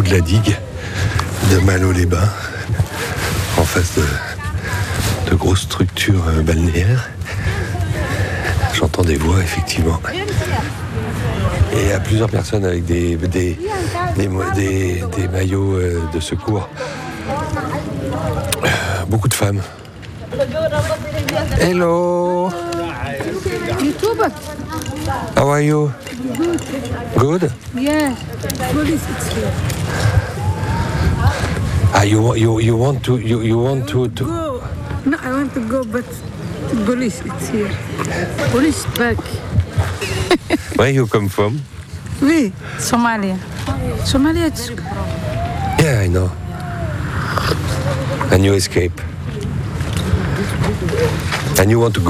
de la digue de Malo-les-Bains, en face de grosses structures balnéaires. J'entends des voix, effectivement. Et il y a plusieurs personnes avec des maillots de secours. Beaucoup de femmes. Hello. YouTube. How are you? Good? Yeah. Police is here. You want to Go. No, I want to go, but the police is here. Police back. Where you come from? We. Somalia. Somalia. It's... Yeah, I know. And you escape. And you want to go.